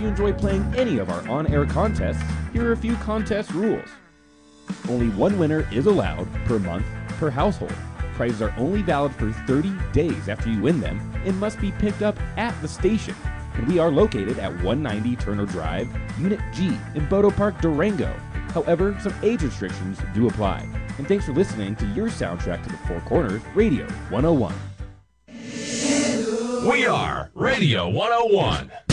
you enjoy playing any of our on-air contests, here are a few contest rules. Only one winner is allowed per month per household. Prizes are only valid for 30 days after you win them and must be picked up at the station. And we are located at 190 Turner Drive, Unit G in Bodo Park, Durango. However, some age restrictions do apply. And thanks for listening to your soundtrack to the Four Corners, Radio 101. We are Radio 101.